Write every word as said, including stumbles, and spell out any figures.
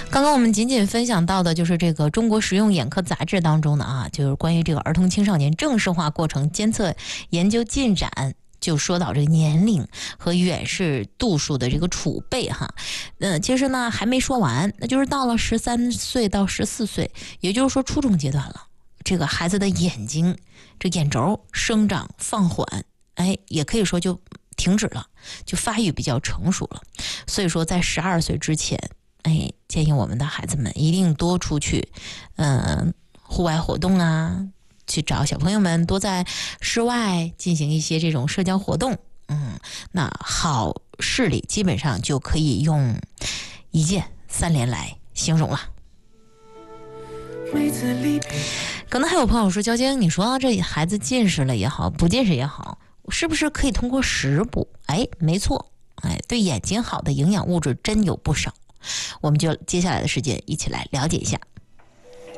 刚刚我们仅仅分享到的就是这个《中国实用眼科杂志》当中的啊，就是关于这个儿童青少年正式化过程监测研究进展。就说到这个年龄和远视度数的这个储备哈，嗯、呃，其实呢还没说完，那就是到了十三岁到十四岁，也就是说初中阶段了，这个孩子的眼睛这眼轴生长放缓，哎，也可以说就停止了，就发育比较成熟了。所以说在十二岁之前，哎，建议我们的孩子们一定多出去，嗯、呃，户外活动啊。去找小朋友们多在室外进行一些这种社交活动，嗯，那好视力基本上就可以用一键三连来形容了。可能还有朋友说，娇晶，你说这孩子近视了也好，不近视也好，是不是可以通过食补？哎，没错，哎，对眼睛好的营养物质真有不少。我们就接下来的时间一起来了解一下。